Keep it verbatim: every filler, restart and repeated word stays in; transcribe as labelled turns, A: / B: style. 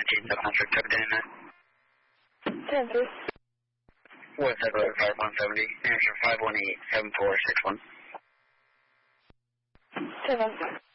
A: nineteen seven hundred, type of day
B: Kansas.
A: West Side Road, five one seven zero, answer five one eight, seven four six one.
B: Seven.